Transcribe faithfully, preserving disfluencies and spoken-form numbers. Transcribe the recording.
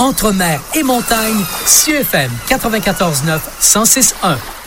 Entre mer et montagne, C I U F M quatre-vingt-quatorze neuf, cent six point un.